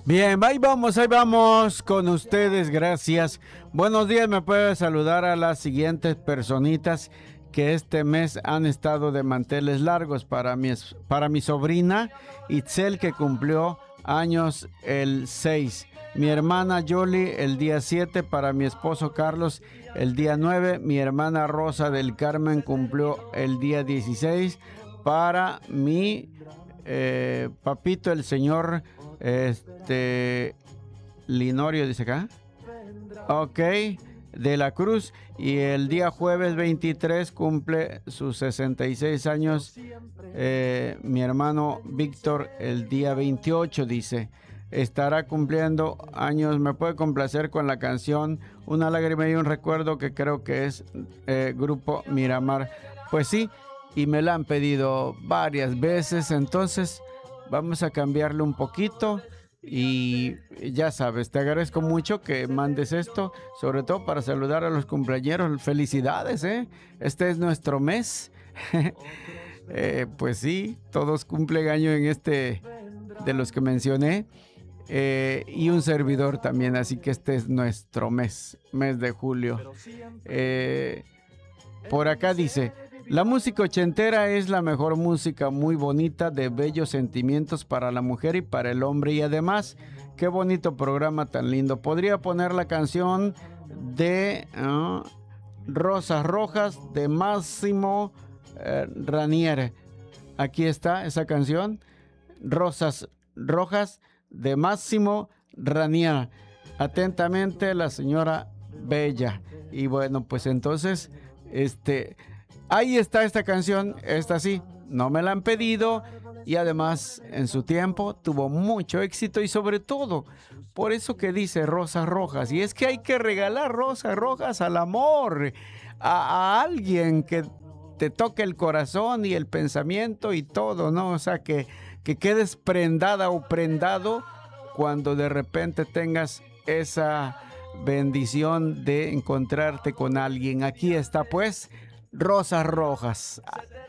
Bien, ahí vamos con ustedes, gracias. Buenos días, me puede saludar a las siguientes personitas que este mes han estado de manteles largos para mi sobrina Itzel, que cumplió años el 6. Mi hermana Yoli el día 7, para mi esposo Carlos el día 9. Mi hermana Rosa del Carmen cumplió el día 16. Para mi papito el señor Linorio, dice acá. Ok, de la Cruz. Y el día jueves 23 cumple sus 66 años mi hermano Víctor el día 28, dice. Estará cumpliendo años. Me puede complacer con la canción Una lágrima y un recuerdo, que creo que es Grupo Miramar. Pues sí, y me la han pedido varias veces, entonces vamos a cambiarle un poquito. Y ya sabes, te agradezco mucho que mandes esto, sobre todo para saludar a los cumpleañeros. Felicidades, ¿eh? Este es nuestro mes. Pues sí, todos cumplen año en este de los que mencioné. Y un servidor también, así que este es nuestro mes de julio. Por acá dice: la música ochentera es la mejor música, muy bonita, de bellos sentimientos para la mujer y para el hombre. Y además, qué bonito programa tan lindo. Podría poner la canción de Rosas Rojas de Máximo Ranier. Aquí está esa canción, Rosas Rojas de Máximo Ranier. Atentamente, la señora Bella. Y bueno, pues entonces, ahí está esta canción. Esta sí, no me la han pedido, y además en su tiempo tuvo mucho éxito, y sobre todo por eso que dice Rosas Rojas. Y es que hay que regalar rosas rojas al amor, a alguien que te toque el corazón y el pensamiento y todo, ¿no? O sea, que quedes prendada o prendado cuando de repente tengas esa bendición de encontrarte con alguien. Aquí está pues Rosas Rojas.